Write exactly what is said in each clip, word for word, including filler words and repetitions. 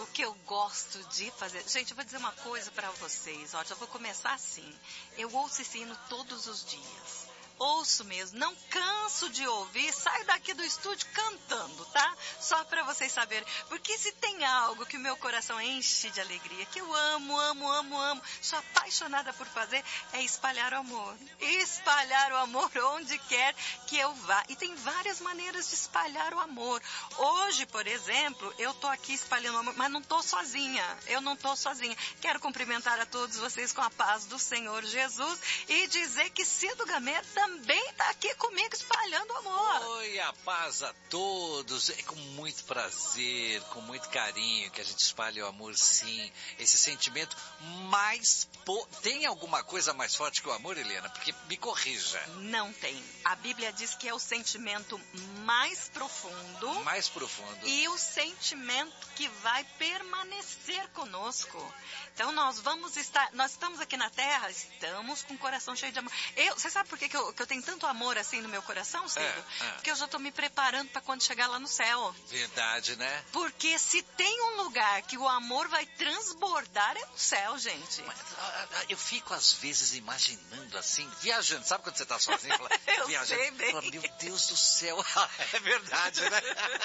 o que eu gosto de fazer. Gente, eu vou dizer uma coisa para vocês. Ó, já vou começar assim. Eu ouço esse hino todos os dias. Ouço mesmo, não canso de ouvir, saio daqui do estúdio cantando, tá? Só para vocês saberem. Porque se tem algo que o meu coração enche de alegria, que eu amo, amo, amo, amo, sou apaixonada por fazer, é espalhar o amor. Espalhar o amor onde quer que eu vá. E tem várias maneiras de espalhar o amor. Hoje, por exemplo, eu tô aqui espalhando o amor, mas não tô sozinha. Eu não tô sozinha. Quero cumprimentar a todos vocês com a paz do Senhor Jesus e dizer que Cido Gamé também está aqui comigo espalhando amor. Oi, a paz a todos. É com muito prazer, com muito carinho que a gente espalha o amor, sim. Esse sentimento mais... Po... Tem alguma coisa mais forte que o amor, Helena? Porque me corrija. Não tem. A Bíblia diz que é o sentimento mais profundo. Mais profundo. E o sentimento que vai permanecer conosco. Então nós vamos estar... Nós estamos aqui na Terra, estamos com o coração cheio de amor. Eu, você sabe por que, que, eu, que eu tenho tanto amor assim no meu coração, Cido? É, é. Porque eu já estou me preparando para quando chegar lá no céu. Verdade, né? Porque se tem um lugar que o amor vai transbordar, é no céu, gente. Mas, eu fico às vezes imaginando assim, viajando. Sabe quando você está sozinho? Fala, eu viajando, sei bem. fala, meu Deus do céu. É verdade, né?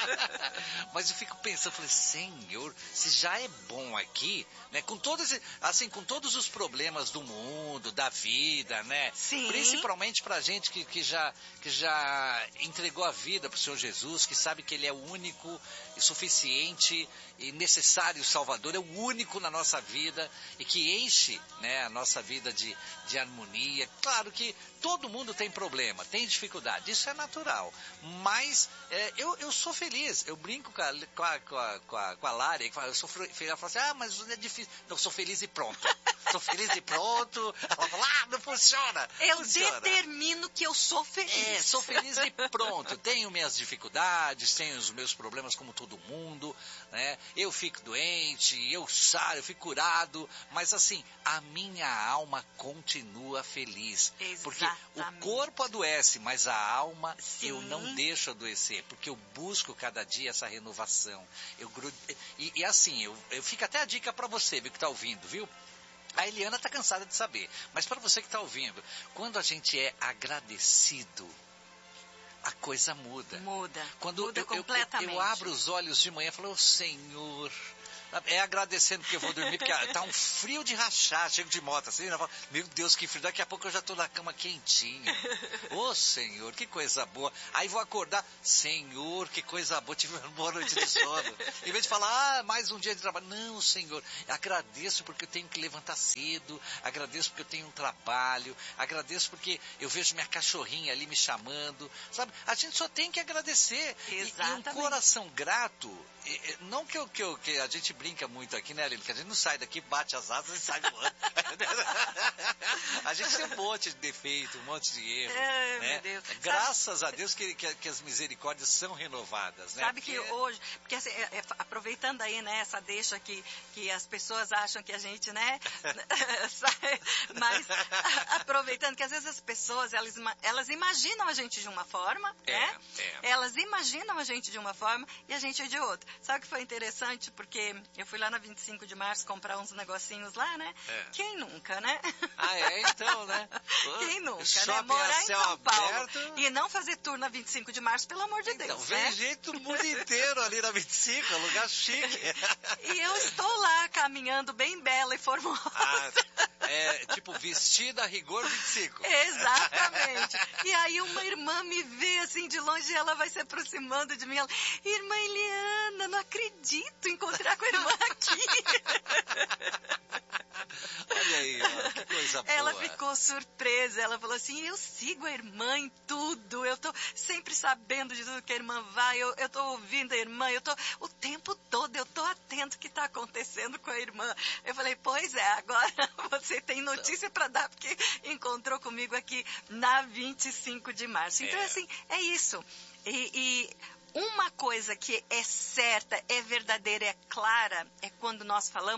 Mas eu fico pensando, falei, Senhor, se já é bom aqui, né? Com todos, assim, com todos os problemas do mundo, da vida, né? Sim. Principalmente pra gente que, que, já, que já entregou a vida pro Senhor Jesus, que sabe que Ele é o único e suficiente e necessário Salvador, é o único na nossa vida e que enche, né, a nossa vida de, de harmonia. Claro que todo mundo tem problema, tem dificuldade, isso é natural, mas é, eu, eu sou feliz, eu brinco com a, com a, com a, com a, com a Lária, que fala, eu sou feliz, ela fala assim, ah, mas é difícil, não, eu sou feliz e pronto, sou feliz e pronto, ela fala, ah, não funciona, eu funciona. determino que eu sou feliz. É, sou feliz e pronto, tenho minhas dificuldades, tenho os meus problemas como todo mundo, né, eu fico doente, eu saio, eu fico curado, mas assim, a minha alma continua feliz, Exatamente. Porque o corpo adoece, mas a alma Sim. eu não deixo adoecer, porque eu busco cada dia essa renovação. Eu, e, e assim, eu, eu fico até a dica para você, viu, que está ouvindo, viu? A Eliana está cansada de saber, mas para você que está ouvindo, quando a gente é agradecido, a coisa muda. Muda, quando muda eu, completamente. Eu, eu abro os olhos de manhã e falo, oh, Senhor... É agradecendo porque eu vou dormir, porque tá um frio de rachar, chego de moto assim, eu falo, meu Deus, que frio, daqui a pouco eu já tô na cama quentinha. Ô oh, Senhor, que coisa boa. Aí vou acordar, Senhor, que coisa boa, tive uma boa noite de sono. Em vez de falar, ah, mais um dia de trabalho. Não, Senhor, agradeço porque eu tenho que levantar cedo, agradeço porque eu tenho um trabalho, agradeço porque eu vejo minha cachorrinha ali me chamando, sabe? A gente só tem que agradecer. Exatamente. E, e um coração grato, não que, eu, que, eu, que a gente brinca muito aqui, né, Aline? Que a gente não sai daqui, bate as asas e sai voando. A gente tem um monte de defeito, um monte de erro. É, né? meu Deus. Graças Sabe, a Deus que, que, que as misericórdias são renovadas, né? Sabe porque... que hoje, porque assim, é, é, aproveitando aí, né, essa deixa que, que as pessoas acham que a gente, né, mas a, aproveitando que às vezes as pessoas, elas, elas imaginam a gente de uma forma, é, né? É. Elas imaginam a gente de uma forma e a gente é de outra. Sabe o que foi interessante? Porque eu fui lá na vinte e cinco de março comprar uns negocinhos lá, né? É. Quem nunca, né? Ah, é? Então, né? Quem nunca, Shopping né? Morar em São Paulo aberto. e não fazer tour na vinte e cinco de março, pelo amor de Então, Deus, vem né? gente do mundo inteiro ali na vinte e cinco, é um lugar chique. E eu estou lá caminhando bem bela e formosa. Ah, é, tipo, vestida a rigor vinte e cinco. Exatamente. E aí uma irmã me vê assim de longe e ela vai se aproximando de mim. Ela, irmã Eliana, não acredito encontrar com a irmã aqui. Olha aí, ó, que coisa boa. Ela ficou surpresa, ela falou assim, eu sigo a irmã em tudo, eu tô sempre sabendo de tudo que a irmã vai, eu, eu tô ouvindo a irmã, eu tô o tempo todo, eu tô atento o que tá acontecendo com a irmã. Eu falei, pois é, agora você tem notícia para dar, porque encontrou comigo aqui na vinte e cinco de março. Então, é. assim, é isso. E... e uma coisa que é certa, é verdadeira, é clara, é quando nós falamos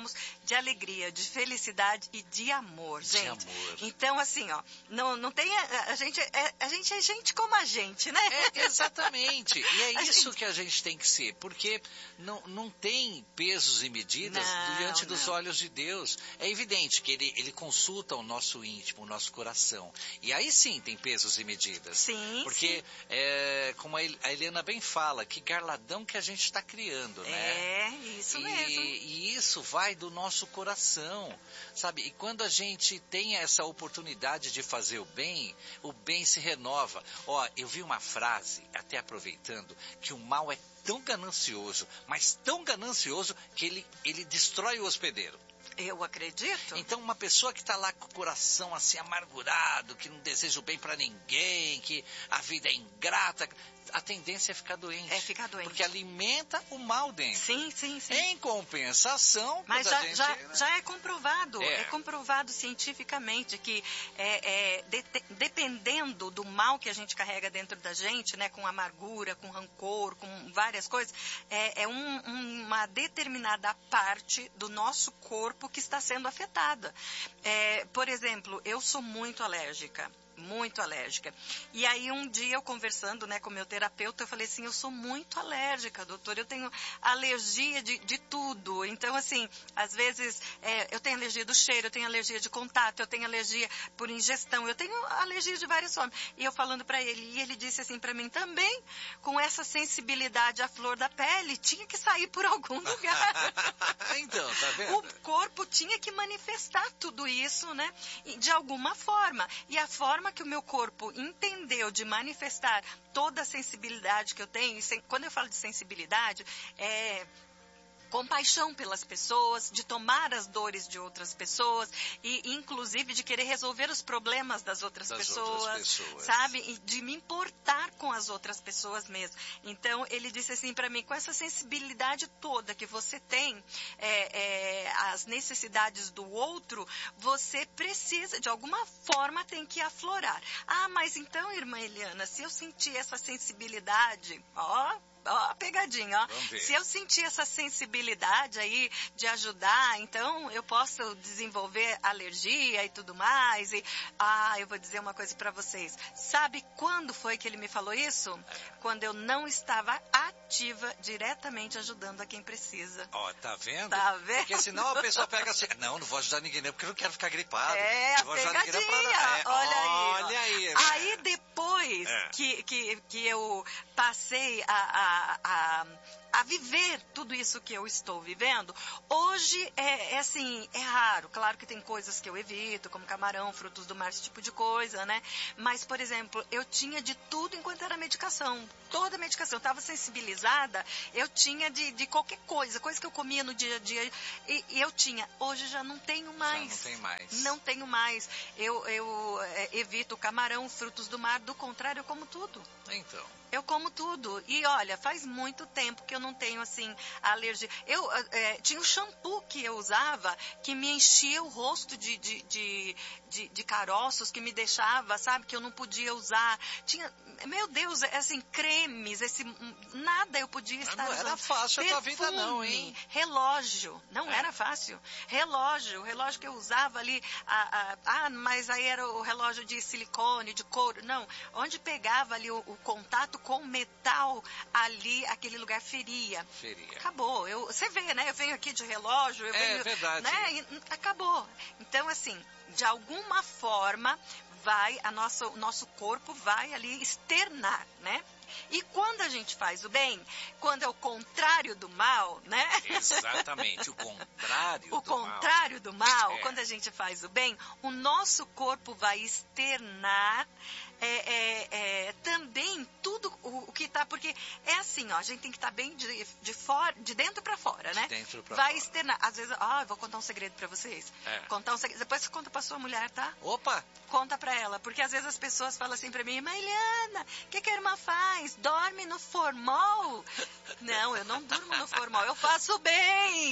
de alegria, de felicidade e de amor, gente. De amor. Então, assim, ó, não, não tem... A, a, gente, é, a gente é gente como a gente, né? É, exatamente. E é A isso gente- que a gente tem que ser, porque não, não tem pesos e medidas Não, diante dos não. olhos de Deus. É evidente que ele, ele consulta o nosso íntimo, o nosso coração. E aí sim tem pesos e medidas. Sim, Porque, sim. é, como a El- a Helena bem fala, que garladão que a gente está criando, né? É, isso e, mesmo. e isso vai do nosso coração, sabe? E quando a gente tem essa oportunidade de fazer o bem, o bem se renova. Ó, eu vi uma frase, até aproveitando, que o mal é tão ganancioso, mas tão ganancioso que ele, ele destrói o hospedeiro. Eu acredito. Então, uma pessoa que está lá com o coração assim amargurado, que não deseja o bem para ninguém, que a vida é ingrata, a tendência é ficar doente. É ficar doente. Porque alimenta o mal dentro. Sim, sim, sim. Em compensação, Mas quando a já, gente, já, né? já é comprovado, é. É. comprovado cientificamente que é, é, de- dependendo do mal que a gente carrega dentro da gente, né, com amargura, com rancor, com várias coisas, é, é um- uma determinada parte do nosso corpo que está sendo afetada. É, por exemplo, eu sou muito alérgica. Muito alérgica. E aí um dia eu conversando, né, com o meu terapeuta, eu falei assim, eu sou muito alérgica, doutor, eu tenho alergia de, de tudo. Então, assim, às vezes é, eu tenho alergia do cheiro, eu tenho alergia de contato, eu tenho alergia por ingestão, eu tenho alergia de várias formas. E eu falando para ele, e ele disse assim para mim também, com essa sensibilidade à flor da pele, tinha que sair por algum lugar. Então, tá vendo? O corpo tinha que manifestar tudo isso, né? E de alguma forma. E a forma que o meu corpo entendeu de manifestar toda a sensibilidade que eu tenho, e sen- quando eu falo de sensibilidade, é compaixão pelas pessoas, de tomar as dores de outras pessoas e inclusive de querer resolver os problemas das outras, Das pessoas, outras pessoas. sabe? E de me importar com as outras pessoas mesmo. Então ele disse assim para mim, com essa sensibilidade toda que você tem, é, é, as necessidades do outro, você precisa, de alguma forma, tem que aflorar. Ah, mas então, irmã Eliana, se eu sentir essa sensibilidade, ó, ó, a pegadinha, ó. Vamos ver. Se eu sentir essa sensibilidade aí de ajudar, então eu posso desenvolver alergia e tudo mais. E, ah, eu vou dizer uma coisa pra vocês. Sabe quando foi que ele me falou isso? Quando eu não estava ativa, diretamente ajudando a quem precisa. Ó, tá vendo? Tá vendo? Porque senão a pessoa pega assim, não, não vou ajudar ninguém não, porque eu não quero ficar gripado. É, não a vou ajudar ninguém não pra pegadinha. nada. É, Olha aí. ó. Olha aí. né? Aí depois É. que, que, que eu passei a, a, a, a viver tudo isso que eu estou vivendo, hoje é, é assim, é raro. Claro que tem coisas que eu evito, como camarão, frutos do mar, esse tipo de coisa, né? Mas, por exemplo, eu tinha de tudo enquanto era medicação. Toda medicação. Eu estava sensibilizada, eu tinha de, de qualquer coisa, coisa que eu comia no dia a dia. E, e eu tinha. Hoje já não tenho mais. Já não tem mais. Não tenho mais. Eu, eu é, evito camarão, frutos do mar. Do contrário, eu como tudo. Então. Eu como tudo. E olha, faz muito tempo que eu não tenho, assim, alergia. Eu é, tinha um shampoo que eu usava que me enchia o rosto de, de, de, de, de caroços, que me deixava, sabe, que eu não podia usar. Tinha, meu Deus, é assim, cremes, esse, nada eu podia estar não usando. era fácil a tua vida não, Perfume, hein? relógio, não É. era fácil. Relógio, o relógio que eu usava ali, a, a, ah, mas aí era o relógio de silicone, de couro. Não, onde pegava ali o, o contato com o metal, ali, aquele lugar feria. Feria. Acabou. Eu, você vê, né? Eu venho aqui de relógio, eu É venho, verdade. né? E, acabou. Então, assim, de alguma forma, vai, a nossa, o nosso corpo vai ali externar, né? E quando a gente faz o bem, quando é o contrário do mal, né? Exatamente, o contrário O do contrário do mal, É. quando a gente faz o bem, o nosso corpo vai externar é, é, é, também tudo o, o que está, porque é assim, ó, a gente tem que estar bem de, de, fora, de dentro para fora, né? De dentro pra vai fora. externar. Às vezes, ó, eu vou contar um segredo para vocês. É. Contar um segredo. Depois você conta para sua mulher, tá? mal. Opa! Conta pra ela, porque às vezes as pessoas falam assim pra mim, mas Eliana, o que, que a irmã faz? Dorme no formol? Não, eu não durmo no formol, eu faço bem.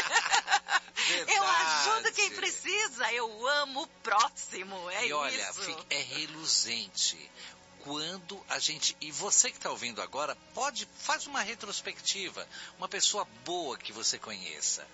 Eu ajudo quem precisa, eu amo o próximo, é e olha, isso. fica- é reluzente. Quando a gente... E você que está ouvindo agora, pode... Faz uma retrospectiva. Uma pessoa boa que você conheça.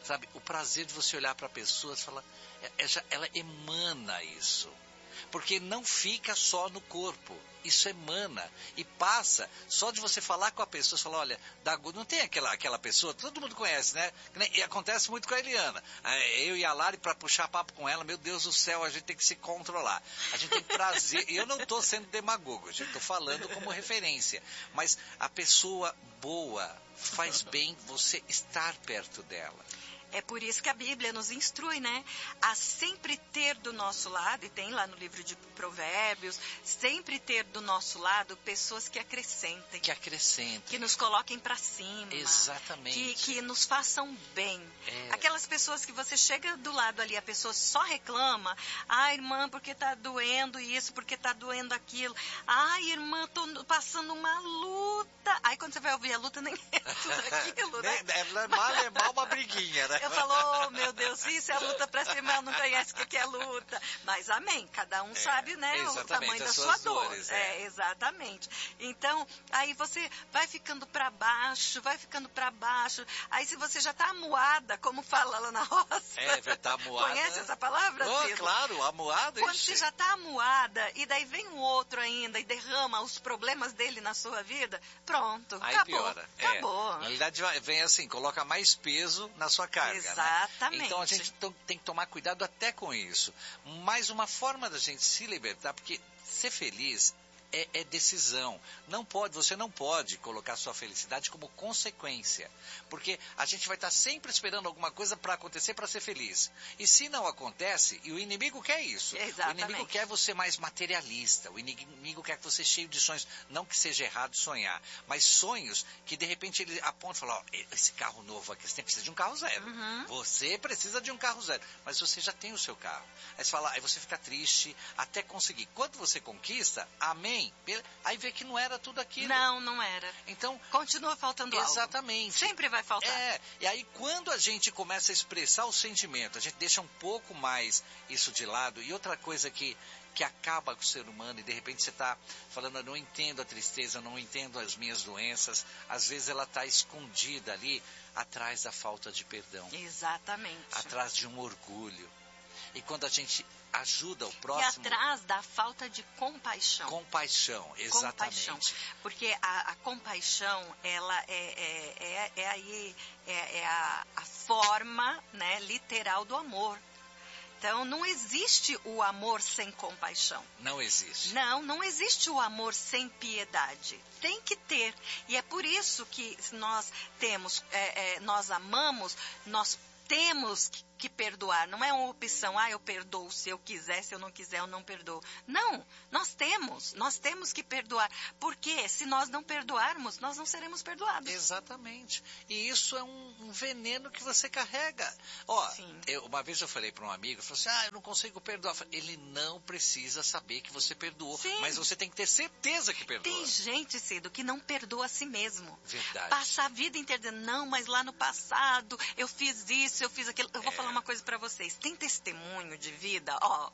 sabe? O prazer de você olhar para a pessoa e falar, é, é, já, ela emana isso. Porque não fica só no corpo, isso emana e passa, só de você falar com a pessoa, você fala, olha, da, não tem aquela, aquela pessoa, todo mundo conhece, né? E acontece muito com a Eliana, eu e a Lari, para puxar papo com ela, meu Deus do céu, a gente tem que se controlar, a gente tem prazer, e eu não estou sendo demagogo, eu estou falando como referência, mas a pessoa boa faz bem você estar perto dela. É por isso que a Bíblia nos instrui, né? A sempre ter do nosso lado, e tem lá no livro de Provérbios, sempre ter do nosso lado pessoas que acrescentem. Que acrescentem. Que nos coloquem para cima. Exatamente. Que, que nos façam bem. É. Aquelas pessoas que você chega do lado ali, a pessoa só reclama. Ah, irmã, porque tá doendo isso, porque tá doendo aquilo. Ah, irmã, tô passando uma luta. Aí quando você vai ouvir a luta, nem é tudo aquilo, né? É mal, é mal uma briguinha, né? Eu falo, oh, meu Deus, isso é luta para ser mal, não conhece o que é luta. Mas amém, cada um é, sabe, né, o tamanho da sua dor. Dores, é. é, exatamente. Então, aí você vai ficando para baixo, vai ficando para baixo. Aí se você já está amuada, como fala lá na roça. É, vai estar tá amuada. Conhece essa palavra, oh, Ciro? Claro, amuada. Quando ixi. você já está amuada, e daí vem um outro ainda e derrama os problemas dele na sua vida, pronto, aí acabou. Piora. Acabou. É. Na realidade, vem assim, coloca mais peso na sua carga. Exatamente. Né? Então a gente tem que tomar cuidado até com isso. Mas uma forma da gente se libertar, porque ser feliz é, é decisão. Não pode, você não pode colocar sua felicidade como consequência. Porque a gente vai estar sempre esperando alguma coisa para acontecer para ser feliz. E se não acontece, e o inimigo quer isso. Exatamente. O inimigo quer você mais materialista. O inimigo quer que você cheio de sonhos. Não que seja errado sonhar, mas sonhos que de repente ele aponta e fala, ó, esse carro novo aqui, você precisa de um carro zero. Uhum. Você precisa de um carro zero. Mas você já tem o seu carro. Aí você fala, aí você fica triste até conseguir. Quando você conquista, amém. Aí vê que não era tudo aquilo. Não, não era. Então, continua faltando algo. Exatamente. Sempre vai faltar. É, e aí quando a gente começa a expressar o sentimento, a gente deixa um pouco mais isso de lado. E outra coisa que, que acaba com o ser humano, e de repente você está falando, eu não entendo a tristeza, eu não entendo as minhas doenças. Às vezes ela está escondida ali, atrás da falta de perdão. Exatamente. Atrás de um orgulho. E quando a gente ajuda o próximo... E atrás da falta de compaixão. Compaixão, exatamente. Compaixão. Porque a, a compaixão, ela é, é, é, é aí é, é a, a forma, né, literal do amor. Então, não existe o amor sem compaixão. Não existe. Não, não existe o amor sem piedade. Tem que ter. E é por isso que nós temos, é, é, nós amamos, nós temos que, que perdoar. Não é uma opção, ah, eu perdoo se eu quiser, se eu não quiser, eu não perdoo. Não, nós temos, nós temos que perdoar. Porque se nós não perdoarmos, nós não seremos perdoados. Exatamente. E isso é um, um veneno que você carrega. Ó, eu, uma vez eu falei para um amigo, falou assim, ah, eu não consigo perdoar. Ele não precisa saber que você perdoou, Sim. Mas você tem que ter certeza que perdoou. Tem gente, Cido, que não perdoa a si mesmo. Verdade. Passa a vida inteira dizendo, não, mas lá no passado eu fiz isso, eu fiz aquilo. Eu vou é. falar uma coisa para vocês. Tem testemunho de vida, ó.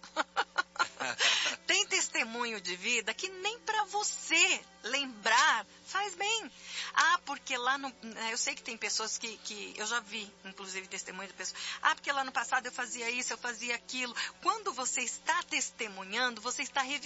Tem testemunho de vida que nem para você lembrar faz bem. Ah, porque lá no... Eu sei que tem pessoas que, que... Eu já vi, inclusive, testemunho de pessoas. Ah, porque lá no passado eu fazia isso, eu fazia aquilo. Quando você está testemunhando, você está revivendo